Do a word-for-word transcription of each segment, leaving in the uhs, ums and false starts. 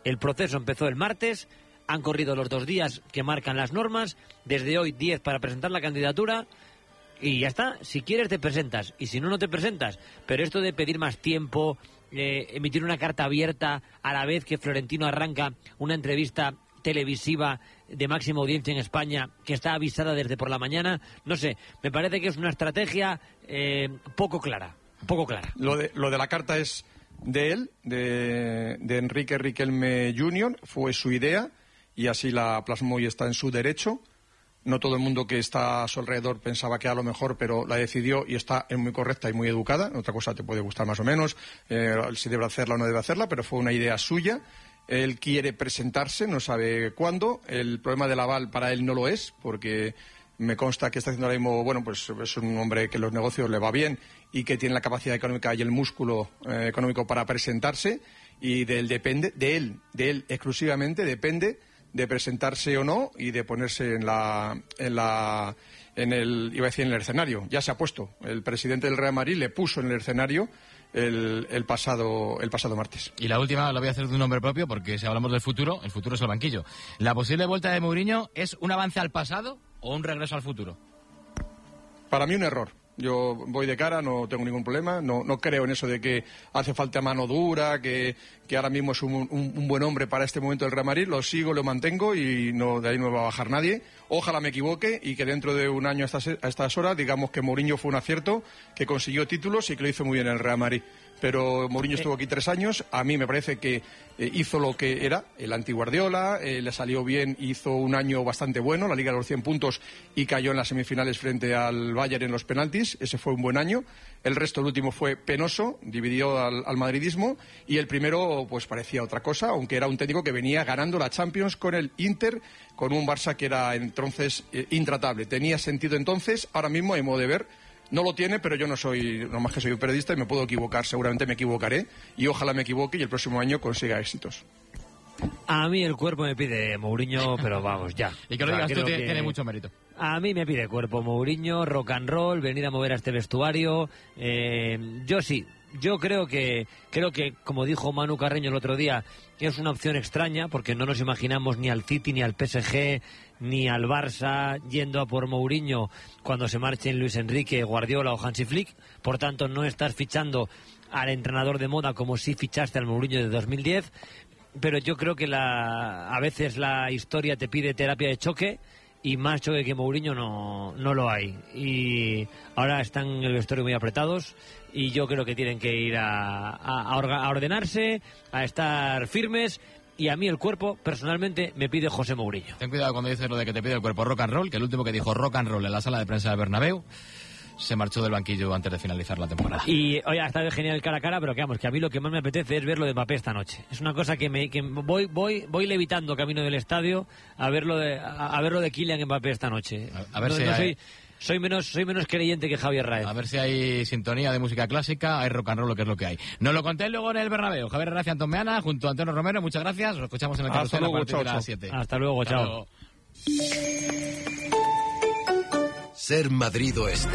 El proceso empezó el martes, han corrido los dos días que marcan las normas, desde hoy diez para presentar la candidatura y ya está. Si quieres te presentas y si no, no te presentas. Pero esto de pedir más tiempo, eh, emitir una carta abierta a la vez que Florentino arranca una entrevista televisiva de máxima audiencia en España que está avisada desde por la mañana, no sé, me parece que es una estrategia eh, poco clara, poco clara. Lo de, lo de la carta es de él, de, de Enrique Riquelme junior, fue su idea y así la plasmó y está en su derecho. No todo el mundo que está a su alrededor pensaba que era lo mejor, pero la decidió y está muy correcta y muy educada. Otra cosa te puede gustar más o menos, eh, si debe hacerla o no debe hacerla, pero fue una idea suya. Él quiere presentarse, no sabe cuándo. El problema del aval para él no lo es, porque me consta que está haciendo ahora mismo, bueno, pues es un hombre que los negocios le va bien y que tiene la capacidad económica y el músculo eh, económico para presentarse, y de él depende, de él, de él exclusivamente depende de presentarse o no y de ponerse en la, en la, en el, iba a decir en el escenario. Ya se ha puesto. El presidente del Real Madrid le puso en el escenario El, el pasado el pasado martes. Y la última la voy a hacer de un nombre propio, porque si hablamos del futuro, el futuro es el banquillo. ¿La posible vuelta de Mourinho es un avance al pasado o un regreso al futuro? Para mí un error. Yo voy de cara, no tengo ningún problema, no, no creo en eso de que hace falta mano dura, que, que ahora mismo es un, un, un buen hombre para este momento del Real Madrid. Lo sigo, lo mantengo y no, de ahí no va a bajar nadie. Ojalá me equivoque y que dentro de un año a estas, a estas horas digamos que Mourinho fue un acierto, que consiguió títulos y que lo hizo muy bien en el Real Madrid. Pero Mourinho estuvo aquí tres años, a mí me parece que eh, hizo lo que era el anti-Guardiola, eh, le salió bien, hizo un año bastante bueno, la Liga de los cien puntos, y cayó en las semifinales frente al Bayern en los penaltis, ese fue un buen año. El resto, el último, fue penoso, dividió al, al madridismo, y el primero pues parecía otra cosa, aunque era un técnico que venía ganando la Champions con el Inter, con un Barça que era entonces eh, intratable. Tenía sentido entonces, ahora mismo, en modo de ver, no lo tiene, pero yo no soy, no más que soy un periodista y me puedo equivocar, seguramente me equivocaré, y ojalá me equivoque y el próximo año consiga éxitos. A mí el cuerpo me pide Mourinho, pero vamos, ya. Y que lo o sea, digas tú que tiene mucho mérito. A mí me pide cuerpo Mourinho, rock and roll, venir a mover a este vestuario. Eh, yo sí, yo creo que, creo que, como dijo Manu Carreño el otro día, es una opción extraña, porque no nos imaginamos ni al City, ni al P S G, ni al Barça yendo a por Mourinho cuando se marchen Luis Enrique, Guardiola o Hansi Flick. Por tanto, no estás fichando al entrenador de moda como si fichaste al Mourinho de dos mil diez. Pero yo creo que la, a veces la historia te pide terapia de choque, y más choque que Mourinho no, no lo hay. Y ahora están en el vestuario muy apretados, y yo creo que tienen que ir a, a, a ordenarse, a estar firmes. Y a mí el cuerpo, personalmente, me pide José Mourinho. Ten cuidado cuando dices lo de que te pide el cuerpo rock and roll, que el último que dijo rock and roll en la sala de prensa del Bernabéu se marchó del banquillo antes de finalizar la temporada. Y oye, ha estado genial el cara a cara, pero que vamos, que a mí lo que más me apetece es ver lo de Mbappé esta noche. Es una cosa que me que voy voy voy levitando camino del estadio a ver lo de a, a ver lo de Kylian Mbappé esta noche. A, a ver no, si no hay... soy soy menos soy menos creyente que Javier Raez. A ver si hay sintonía de música clásica, hay rock and roll, lo que es lo que hay. Nos lo conté luego en el Bernabéu. Javier Raez y Antón Meana junto a Antonio Romero. Muchas gracias. Nos escuchamos en el carrusel a partir de las siete. Hasta luego, Hasta chao. luego. Ser Madrid Oeste.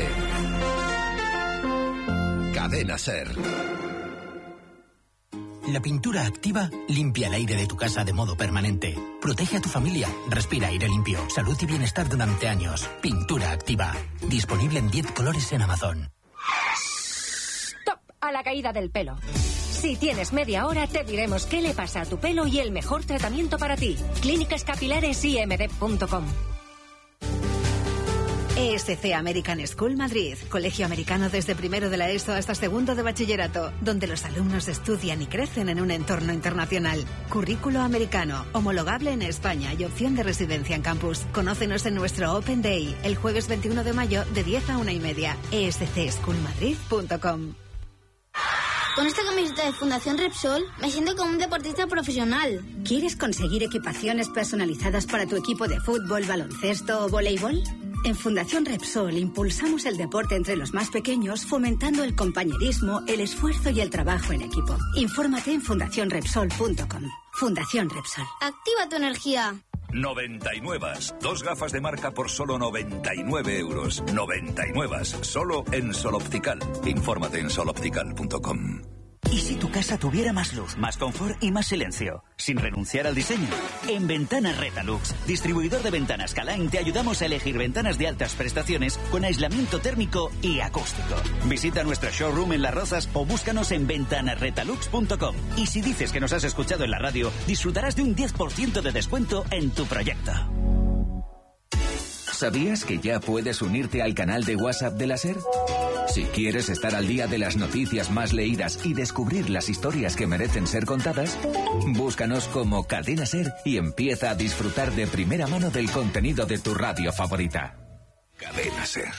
Cadena Ser. La pintura activa limpia el aire de tu casa de modo permanente. Protege a tu familia. Respira aire limpio. Salud y bienestar durante años. Pintura activa. Disponible en diez colores en Amazon. Stop a la caída del pelo. Si tienes media hora, te diremos qué le pasa a tu pelo y el mejor tratamiento para ti. Clínicas Capilares I M D punto com. E S C American School Madrid, colegio americano desde primero de la ESO hasta segundo de bachillerato, donde los alumnos estudian y crecen en un entorno internacional. Currículo americano, homologable en España y opción de residencia en campus. Conócenos en nuestro Open Day, el jueves veintiuno de mayo de diez a una y media. E S C school madrid punto com. Con esta camiseta de Fundación Repsol me siento como un deportista profesional. ¿Quieres conseguir equipaciones personalizadas para tu equipo de fútbol, baloncesto o voleibol? En Fundación Repsol impulsamos el deporte entre los más pequeños, fomentando el compañerismo, el esfuerzo y el trabajo en equipo. Infórmate en fundación repsol punto com. Fundación Repsol. Activa tu energía. noventa y nueve. Dos gafas de marca por solo noventa y nueve euros. noventa y nueve. Solo en Sol Optical. Infórmate en sol optical punto com. ¿Y si tu casa tuviera más luz, más confort y más silencio? Sin renunciar al diseño. En Ventanas Retalux, distribuidor de ventanas Calain, te ayudamos a elegir ventanas de altas prestaciones con aislamiento térmico y acústico. Visita nuestro showroom en Las Rozas o búscanos en ventanas retalux punto com. Y si dices que nos has escuchado en la radio, disfrutarás de un diez por ciento de descuento en tu proyecto. ¿Sabías que ya puedes unirte al canal de WhatsApp de la SER? Si quieres estar al día de las noticias más leídas y descubrir las historias que merecen ser contadas, búscanos como Cadena SER y empieza a disfrutar de primera mano del contenido de tu radio favorita. Cadena SER.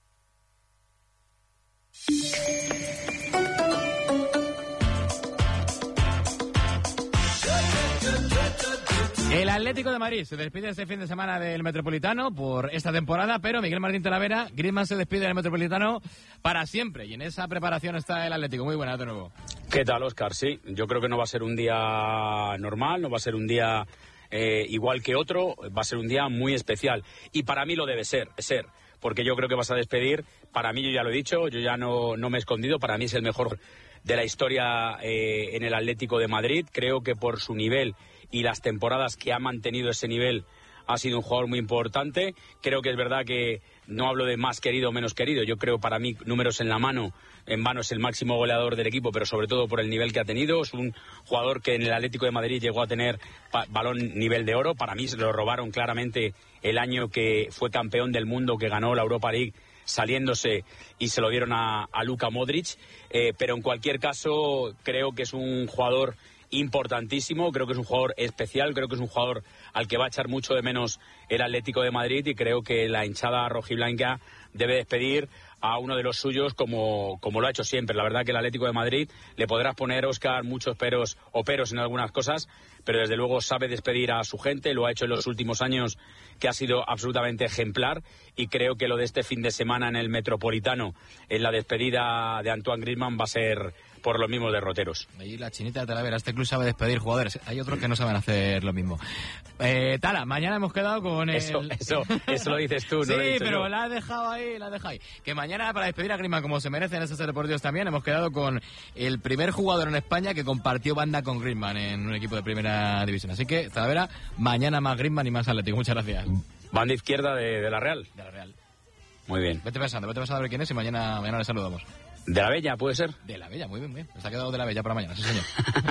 El Atlético de Madrid se despide este fin de semana del Metropolitano por esta temporada, pero Miguel Martín Talavera, Griezmann se despide del Metropolitano para siempre, y en esa preparación está el Atlético. Muy buenas de nuevo. ¿Qué tal, Óscar? Sí, yo creo que no va a ser un día normal, no va a ser un día eh, igual que otro, va a ser un día muy especial, y para mí lo debe ser, ser, porque yo creo que vas a despedir, para mí, yo ya lo he dicho, yo ya no, no me he escondido, para mí es el mejor de la historia eh, en el Atlético de Madrid. Creo que por su nivel y las temporadas que ha mantenido ese nivel ha sido un jugador muy importante. Creo que es verdad que no hablo de más querido o menos querido, yo creo, para mí, números en la mano, en vano es el máximo goleador del equipo, pero sobre todo por el nivel que ha tenido. Es un jugador que en el Atlético de Madrid llegó a tener balón nivel de oro. Para mí se lo robaron claramente el año que fue campeón del mundo, que ganó la Europa League saliéndose, y se lo dieron a, a Luka Modric, eh, pero en cualquier caso creo que es un jugador importantísimo, creo que es un jugador especial, creo que es un jugador al que va a echar mucho de menos el Atlético de Madrid, y creo que la hinchada rojiblanca debe despedir a uno de los suyos como, como lo ha hecho siempre. La verdad que el Atlético de Madrid le podrás poner, Óscar, muchos peros o peros en algunas cosas, pero desde luego sabe despedir a su gente, lo ha hecho en los últimos años, que ha sido absolutamente ejemplar, y creo que lo de este fin de semana en el Metropolitano, en la despedida de Antoine Griezmann, va a ser por los mismos derroteros. Ahí la chinita de Talavera, este club sabe despedir jugadores, hay otros que no saben hacer lo mismo. Eh, Tala, mañana hemos quedado con el... Eso, eso, eso lo dices tú, no sí, lo he dicho pero yo. la has dejado ahí, la has dejado ahí. Que mañana, para despedir a Griezmann como se merecen esos deportivos también, hemos quedado con el primer jugador en España que compartió banda con Griezmann en un equipo de primera división. Así que, Talavera, mañana más Griezmann y más Atlético. Muchas gracias. Banda izquierda de, de la Real. De la Real. Muy bien. Vete pensando, vete pensando a ver quién es y mañana, mañana le saludamos. ¿De la Bella, puede ser? De la Bella, muy bien, muy bien. Nos ha quedado de la Bella para mañana, sí, señor.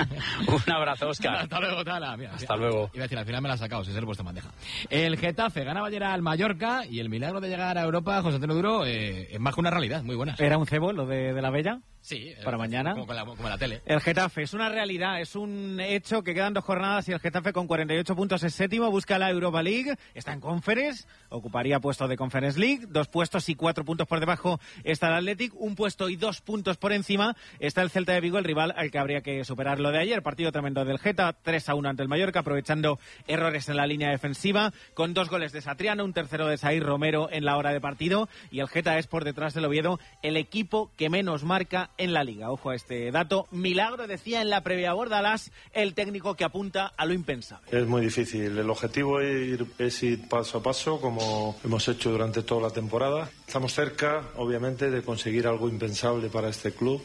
Un abrazo, Óscar. Hasta luego, Tala. Mira, Hasta mira, luego. Iba a decir, al final me la has sacado, si es el puesto en bandeja. El Getafe ganaba ayer al Mallorca, y el milagro de llegar a Europa, José Antonio Duro, eh, es más que una realidad. Muy buena. ¿Era un cebo lo de, de la Bella? Sí. Para eh, mañana. Como, con la, como la tele. El Getafe es una realidad, es un hecho que quedan dos jornadas y el Getafe con cuarenta y ocho puntos es séptimo, busca la Europa League, está en Conference, ocuparía puesto de Conference League, dos puestos y cuatro puntos por debajo está el Athletic, un puesto y dos puntos por encima está el Celta de Vigo, el rival al que habría que superar lo de ayer. Partido tremendo del Geta, tres a uno ante el Mallorca, aprovechando errores en la línea defensiva, con dos goles de Satriano, un tercero de Saír Romero en la hora de partido, y el Geta es, por detrás del Oviedo, el equipo que menos marca en la Liga. Ojo a este dato. Milagro decía en la previa Bordalás, el técnico que apunta a lo impensable. Es muy difícil. El objetivo es ir, es ir paso a paso, como hemos hecho durante toda la temporada. Estamos cerca, obviamente, de conseguir algo impensable para este club,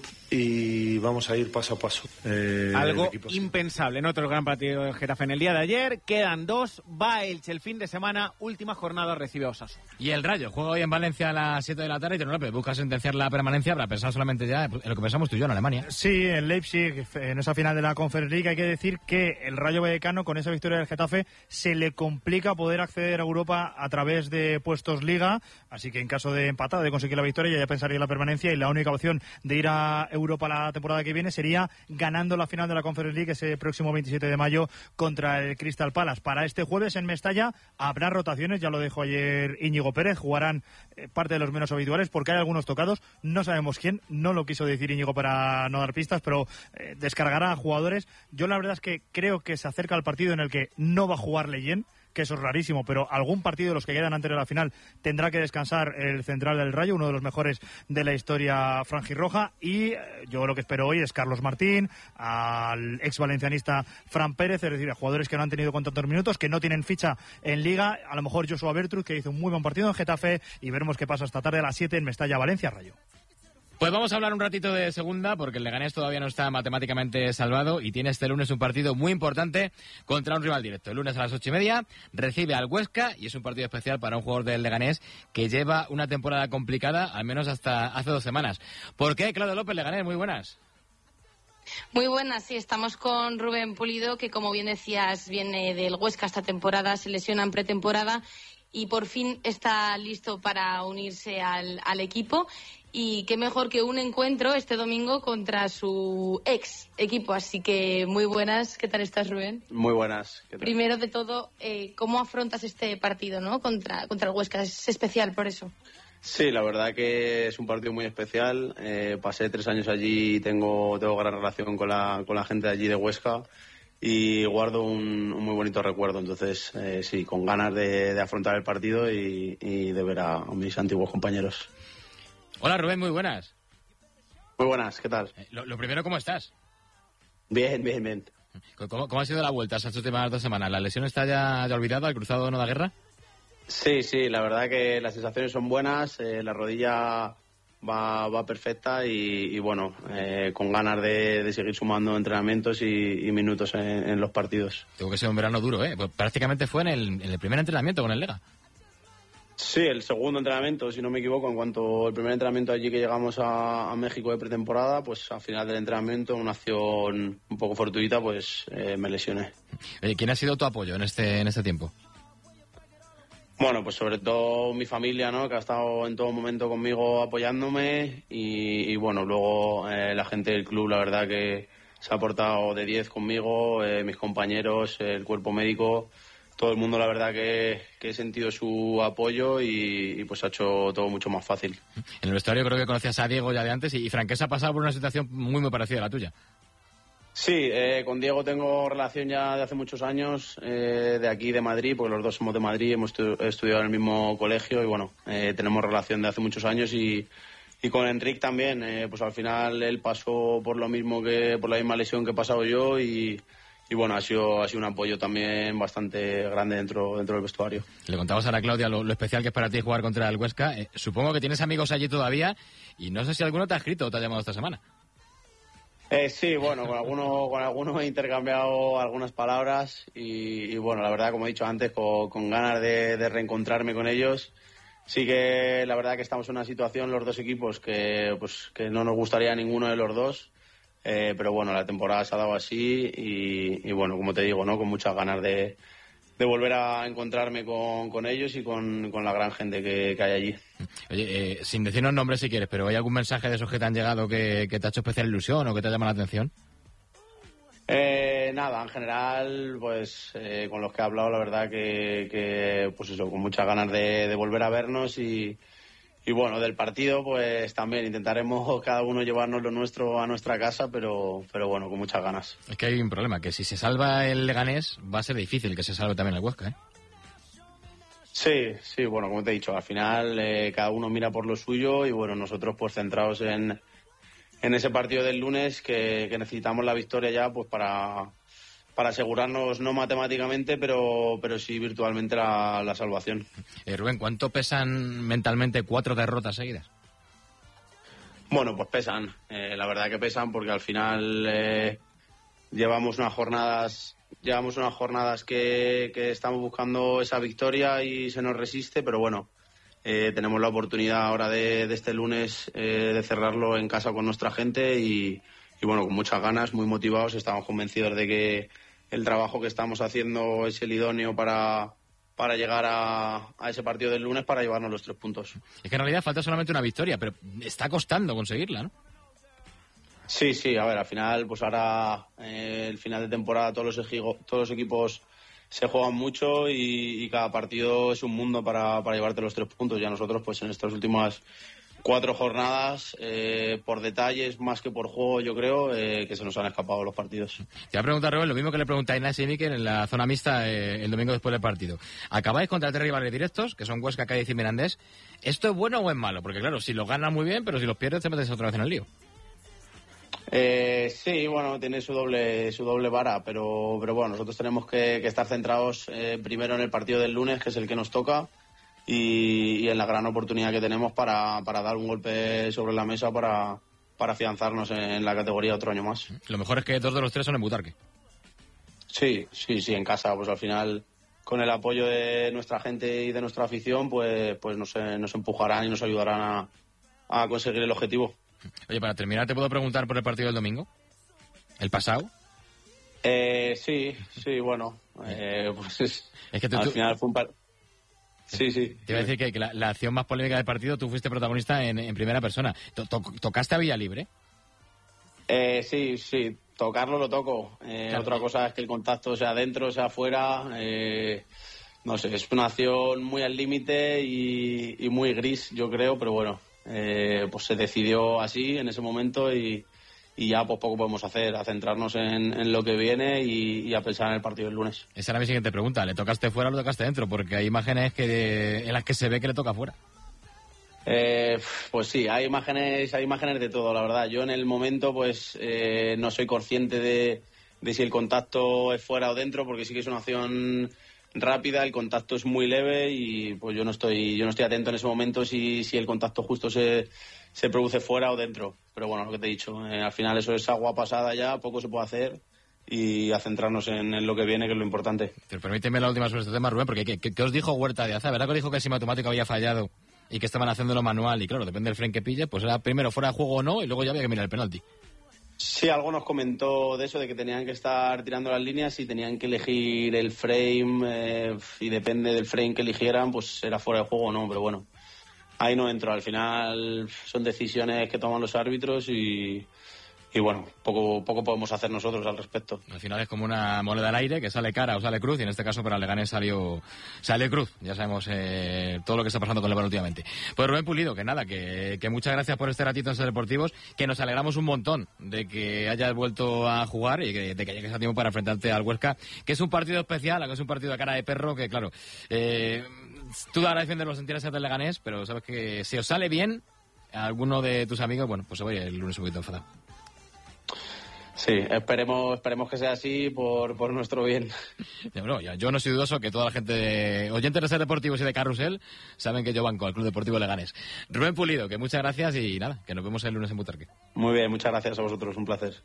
y vamos a ir paso a paso. Eh, algo impensable. En otro gran partido del Getafe en el día de ayer. Quedan dos. Va Elche el fin de semana. Última jornada, recibe a Osasuna. Y el Rayo juega hoy en Valencia a las siete de la tarde y López busca sentenciar la permanencia para pensar solamente ya en lo que pensamos tú y yo en Alemania. Sí, en Leipzig, en esa final de la Conference League. Hay que decir que el Rayo Vallecano, con esa victoria del Getafe, se le complica poder acceder a Europa a través de puestos Liga, así que en caso de empatada, de conseguir la victoria, ya pensaría en la permanencia, y la única opción de ir a Europa la temporada que viene sería ganando la final de la Conference League ese próximo veintisiete de mayo contra el Crystal Palace. Para este jueves en Mestalla habrá rotaciones, ya lo dijo ayer Íñigo Pérez, jugarán eh, parte de los menos habituales porque hay algunos tocados, no sabemos quién, no lo quiso decir Íñigo para no dar pistas, pero eh, descargará a jugadores. Yo la verdad es que creo que se acerca al partido en el que no va a jugar Leyen, que eso es rarísimo, pero algún partido de los que quedan antes de la final tendrá que descansar el central del Rayo, uno de los mejores de la historia franjirroja, y yo lo que espero hoy es Carlos Martín, al ex valencianista Fran Pérez, es decir, a jugadores que no han tenido con tantos minutos, que no tienen ficha en Liga, a lo mejor Joshua Bertrud, que hizo un muy buen partido en Getafe, y veremos qué pasa esta tarde a las siete en Mestalla, Valencia, Rayo. Pues vamos a hablar un ratito de segunda, porque el Leganés todavía no está matemáticamente salvado y tiene este lunes un partido muy importante contra un rival directo. El lunes a las ocho y media recibe al Huesca y es un partido especial para un jugador del Leganés que lleva una temporada complicada, al menos hasta hace dos semanas. ¿Por qué, Claudio López, Leganés? Muy buenas. Muy buenas, sí, estamos con Rubén Pulido, que como bien decías, viene del Huesca esta temporada, se lesiona en pretemporada y por fin está listo para unirse al, al equipo. Y qué mejor que un encuentro este domingo contra su ex equipo. Así que muy buenas. ¿Qué tal estás, Rubén? Muy buenas. ¿Qué tal? Primero de todo, eh, ¿cómo afrontas este partido, no, contra, contra el Huesca? Es especial por eso. Sí, la verdad que es un partido muy especial. Eh, pasé tres años allí y tengo, tengo gran relación con la, con la gente de allí de Huesca y guardo un, un muy bonito recuerdo. Entonces, eh, sí, con ganas de, de afrontar el partido y, y de ver a, a mis antiguos compañeros. Hola, Rubén, muy buenas. Muy buenas, ¿qué tal? Eh, lo, lo primero, ¿cómo estás? Bien, bien, bien. ¿Cómo, cómo ha sido la vuelta estas últimas dos semanas? ¿La lesión está ya, ya olvidada? ¿El cruzado no da guerra? Sí, sí, la verdad que las sensaciones son buenas, eh, la rodilla va, va perfecta y, y bueno, eh, con ganas de, de seguir sumando entrenamientos y, y minutos en, en los partidos. Tengo que ser un verano duro, ¿eh? Pues prácticamente fue en el, en el primer entrenamiento con el Lega. Sí, el segundo entrenamiento, si no me equivoco, en cuanto al primer entrenamiento allí que llegamos a, a México de pretemporada, pues al final del entrenamiento, una acción un poco fortuita, pues eh, me lesioné. Oye, ¿quién ha sido tu apoyo en este, en este tiempo? Bueno, pues sobre todo mi familia, ¿no? Que ha estado en todo momento conmigo apoyándome y, y bueno, luego eh, la gente del club, la verdad que se ha portado de diez conmigo, eh, mis compañeros, el cuerpo médico. Todo el mundo, la verdad, que, que he sentido su apoyo y, y pues ha hecho todo mucho más fácil. En el vestuario creo que conocías a Diego ya de antes y, y Franquesa ha pasado por una situación muy, muy parecida a la tuya. Sí, eh, con Diego tengo relación ya de hace muchos años, eh, de aquí, de Madrid, porque los dos somos de Madrid, hemos estu- estudiado en el mismo colegio y bueno, eh, tenemos relación de hace muchos años y, y con Enric también, eh, pues al final él pasó por lo mismo que, por la misma lesión que he pasado yo y... Y bueno, ha sido, ha sido un apoyo también bastante grande dentro, dentro del vestuario. Le contabas ahora a Claudia lo, lo especial que es para ti jugar contra el Huesca. Eh, supongo que tienes amigos allí todavía y no sé si alguno te ha escrito o te ha llamado esta semana. Eh, sí, bueno, con alguno, con alguno he intercambiado algunas palabras y, y bueno, la verdad, como he dicho antes, con, con ganas de, de reencontrarme con ellos. Sí que la verdad que estamos en una situación, los dos equipos, que, pues, que no nos gustaría a ninguno de los dos. Eh, pero bueno, la temporada se ha dado así y, y bueno, como te digo, ¿no? Con muchas ganas de, de volver a encontrarme con, con ellos y con, con la gran gente que, que hay allí. Oye, eh, sin decirnos nombres si quieres, pero ¿hay algún mensaje de esos que te han llegado que, que te ha hecho especial ilusión o que te ha llamado la atención? Eh, nada, en general, pues eh, con los que he hablado, la verdad que, que pues eso, con muchas ganas de, de volver a vernos y... Y bueno, del partido pues también intentaremos cada uno llevarnos lo nuestro a nuestra casa, pero, pero bueno, con muchas ganas. Es que hay un problema, que si se salva el Leganés va a ser difícil que se salve también el Huesca, ¿eh? Sí, sí, bueno, como te he dicho, al final eh, cada uno mira por lo suyo y bueno, nosotros pues centrados en, en ese partido del lunes que, que necesitamos la victoria ya pues para... para asegurarnos no matemáticamente, pero, pero sí virtualmente la, la salvación. Eh, Rubén, ¿cuánto pesan mentalmente cuatro derrotas seguidas? Bueno, pues pesan. Eh, la verdad que pesan porque al final eh, llevamos unas jornadas, llevamos unas jornadas que, que estamos buscando esa victoria y se nos resiste, pero bueno, eh, tenemos la oportunidad ahora de, de este lunes eh, de cerrarlo en casa con nuestra gente y, y bueno, con muchas ganas, muy motivados, estamos convencidos de que el trabajo que estamos haciendo es el idóneo para, para llegar a, a ese partido del lunes para llevarnos los tres puntos. Es que en realidad falta solamente una victoria, pero está costando conseguirla, ¿no? Sí, sí, a ver, al final, pues ahora, eh, el final de temporada, todos los, ejigo, todos los equipos se juegan mucho y, y cada partido es un mundo para, para llevarte los tres puntos. Ya nosotros, pues en estas últimas cuatro jornadas, eh, por detalles más que por juego, yo creo, eh, que se nos han escapado los partidos. Te voy a preguntar, Rubén, lo mismo que le pregunté a Inés y Miquel en la zona mixta eh, el domingo después del partido. Acabáis contra tres rivales directos, que son Huesca, Cádiz y Mirandés. ¿Esto es bueno o es malo? Porque claro, si los ganas muy bien, pero si los pierdes te metes otra vez en el lío. Eh, sí, bueno, tiene su doble su doble vara, pero, pero bueno, nosotros tenemos que, que estar centrados eh, primero en el partido del lunes, que es el que nos toca. y, y en la gran oportunidad que tenemos para, para dar un golpe sobre la mesa para, para afianzarnos en, en la categoría otro año más. Lo mejor es que dos de los tres son en Butarque. Sí, sí, sí, en casa, pues al final, con el apoyo de nuestra gente y de nuestra afición, pues, pues nos, nos empujarán y nos ayudarán a, a conseguir el objetivo. Oye, para terminar, ¿te puedo preguntar por el partido del domingo? ¿El pasado? Eh, sí, sí, bueno, eh, pues es, es que tú, al tú... final fue un par... Sí, sí. Te iba a decir que, que la, la acción más polémica del partido, tú fuiste protagonista en, en primera persona. To, to, ¿Tocaste a Villalibre? Eh, sí, sí, tocarlo lo toco. Eh, claro. Otra cosa es que el contacto sea dentro, sea afuera. Eh, no sé, es una acción muy al límite y, y muy gris, yo creo, pero bueno, eh, pues se decidió así en ese momento y... y ya pues poco podemos hacer, a centrarnos en, en lo que viene y, y a pensar en el partido del lunes. Esa era mi siguiente pregunta, ¿le tocaste fuera o lo tocaste dentro? Porque hay imágenes que en las que se ve que le toca fuera. Eh, pues sí, hay imágenes, hay imágenes de todo, la verdad. Yo en el momento pues eh, no soy consciente de, de si el contacto es fuera o dentro, porque sí que es una acción rápida, el contacto es muy leve y pues yo no estoy, yo no estoy atento en ese momento si, si el contacto justo se... se produce fuera o dentro, pero bueno, lo que te he dicho, eh, al final eso es agua pasada ya, poco se puede hacer y a centrarnos en, en lo que viene, que es lo importante. Pero permíteme la última sobre este tema, Rubén, porque ¿qué, qué, qué os dijo Huerta de Aza? ¿Verdad que os dijo que el semiautomático había fallado y que estaban haciéndolo manual? Y claro, depende del frame que pille, pues era primero fuera de juego o no, y luego ya había que mirar el penalti. Sí, algo nos comentó de eso, de que tenían que estar tirando las líneas y tenían que elegir el frame, eh, y depende del frame que eligieran, pues era fuera de juego o no, pero bueno. Ahí no entro, al final son decisiones que toman los árbitros y, y bueno, poco poco podemos hacer nosotros al respecto. Al final es como una moneda al aire que sale cara o sale cruz, y en este caso para el Leganés salió, salió cruz. Ya sabemos eh, todo lo que está pasando con Leganés últimamente. Pues Rubén Pulido, que nada, que, que muchas gracias por este ratito en Ser Deportivos, que nos alegramos un montón de que hayas vuelto a jugar y que, de que llegues a tiempo para enfrentarte al Huesca, que es un partido especial, que es un partido de cara de perro, que claro... Eh, tú ahora defiendes los intereses del Leganés, pero sabes que si os sale bien, alguno de tus amigos, bueno, pues se vaya el lunes un poquito enfadado. Sí, esperemos esperemos que sea así por, por nuestro bien. Ya, bueno, ya, yo no soy dudoso que toda la gente, de, oyentes de Ser Deportivos y de Carrusel, saben que yo banco al Club Deportivo Leganés. Rubén Pulido, que muchas gracias y nada, que nos vemos el lunes en Butarque. Muy bien, muchas gracias a vosotros, un placer.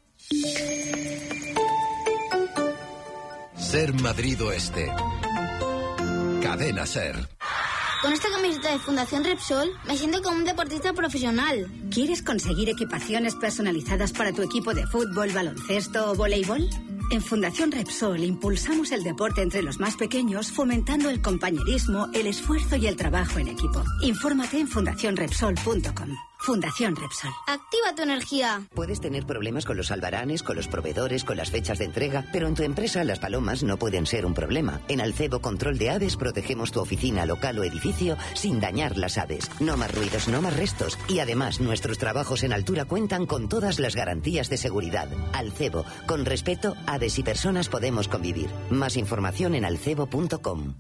Ser Madrid Oeste. Cadena Ser. Con esta camiseta de Fundación Repsol me siento como un deportista profesional. ¿Quieres conseguir equipaciones personalizadas para tu equipo de fútbol, baloncesto o voleibol? En Fundación Repsol impulsamos el deporte entre los más pequeños, fomentando el compañerismo, el esfuerzo y el trabajo en equipo. Infórmate en fundación repsol punto com. Fundación Repsol. Activa tu energía. Puedes tener problemas con los albaranes, con los proveedores, con las fechas de entrega, pero en tu empresa las palomas no pueden ser un problema. En Alcebo Control de Aves protegemos tu oficina, local o edificio sin dañar las aves. No más ruidos, no más restos. Y además, nuestros trabajos en altura cuentan con todas las garantías de seguridad. Alcebo, con respeto, aves y personas podemos convivir. Más información en alcebo punto com.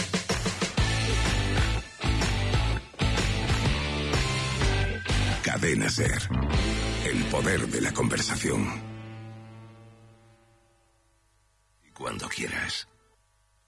Cadena Ser. El poder de la conversación. Y cuando quieras.